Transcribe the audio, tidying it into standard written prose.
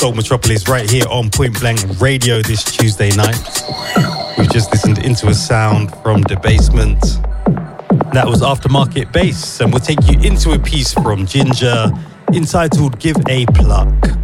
Soul Metropolis right here on Point Blank Radio this Tuesday night. We've just listened into a sound from The Basement. That was Aftermarket Bass, and we'll take you into a piece from Ginger entitled Give a Pluck.